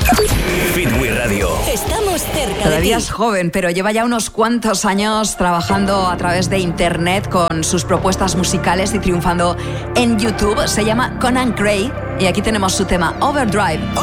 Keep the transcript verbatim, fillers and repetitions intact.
Fitwi Radio. Estamos cerca Todavía de ti. es joven, pero lleva ya unos cuantos años trabajando a través de internet con sus propuestas musicales y triunfando en YouTube. Se llama Conan Gray y aquí tenemos su tema Overdrive.